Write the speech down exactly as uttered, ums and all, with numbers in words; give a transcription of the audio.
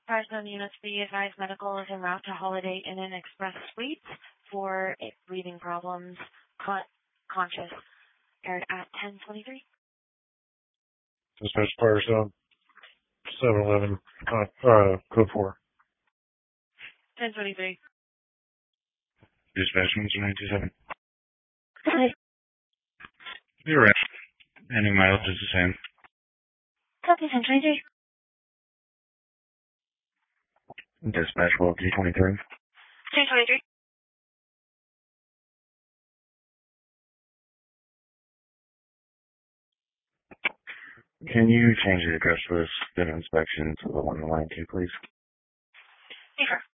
Firestone units, be advised medical is en route to Holiday Inn and Express Suites for breathing problems, con- conscious, aired at ten twenty-three. Dispatch Firestone, seven eleven, uh, code four. ten twenty-three. Dispatch one nine two seven. Hi. You're right. Any mileage is the same. Copy ten twenty-three. Dispatch twelve G twenty-three. ten twenty-three. Can you change the address for this good inspection to the one in line two, please? Sure.